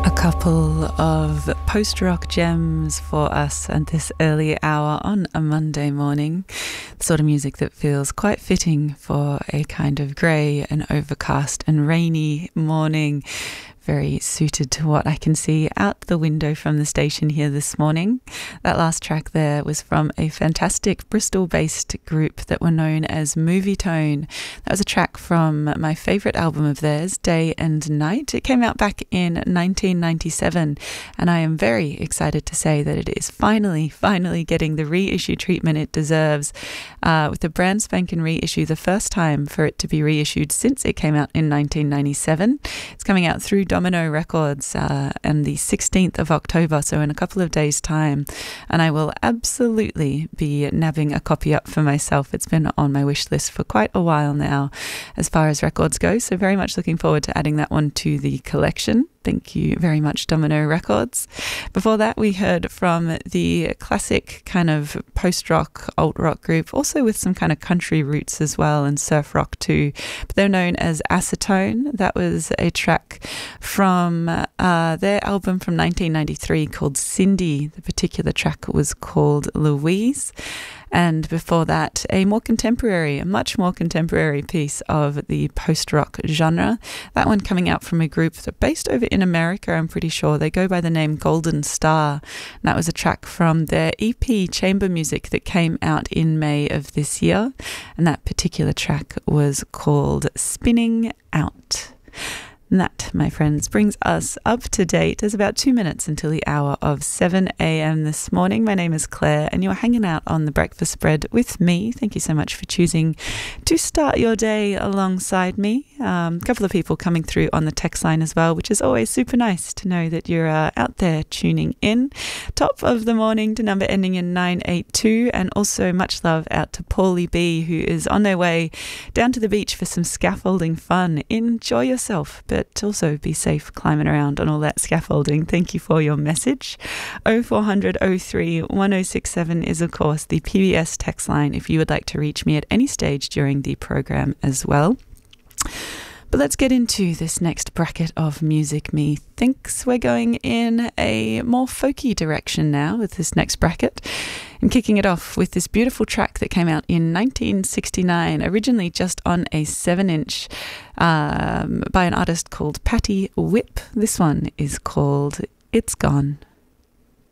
Couple of post-rock gems for us at this early hour on a Monday morning. The sort of music that feels quite fitting for a kind of grey and overcast and rainy morning. Very suited to what I can see out the window from the station here this morning. That last track there was from a fantastic Bristol-based group that were known as Movietone. That was a track from my favourite album of theirs, Day and Night. It came out back in 1997, and I am very excited to say that it is finally getting the reissue treatment it deserves, with a brand spanking reissue, the first time for it to be reissued since it came out in 1997. It's coming out through Domino Records on the 16th of October, so in a couple of days' time, and I will absolutely be nabbing a copy up for myself. It's been on my wish list for quite a while now as far as records go, so very much looking forward to adding that one to the collection. Thank you very much, Domino Records. Before that, we heard from the classic kind of post-rock, alt-rock group, also with some kind of country roots as well, and surf rock too. But they're known as Acetone. That was a track from their album from 1993 called Cindy. The particular track was called Louise. And before that, a much more contemporary piece of the post-rock genre. That one coming out from a group that are based over in America, I'm pretty sure. They go by the name Golden Star. And that was a track from their EP Chamber Music that came out in May of this year. And that particular track was called Spinning Out. And that, my friends, brings us up to date. There's about 2 minutes until the hour of 7 a.m. this morning. My name is Claire, and you're hanging out on the breakfast spread with me. Thank you so much for choosing to start your day alongside me. A couple of people coming through on the text line as well, which is always super nice to know that you're out there tuning in. Top of the morning to number ending in 982, and also much love out to Paulie B, who is on their way down to the beach for some scaffolding fun. Enjoy yourself, but also be safe climbing around on all that scaffolding. Thank you for your message. 0400 03 1067 is, of course, the PBS text line if you would like to reach me at any stage during the program as well. But let's get into this next bracket of music me thinks. We're going in a more folky direction now with this next bracket. And kicking it off with this beautiful track that came out in 1969, originally just on a 7-inch by an artist called Patty Whip. This one is called It's Gone.